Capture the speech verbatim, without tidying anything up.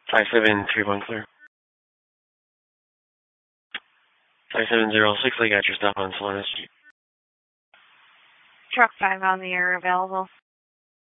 five seven three one clear. five seven zero six, I got your stop on Solana Street. Truck five on the air available.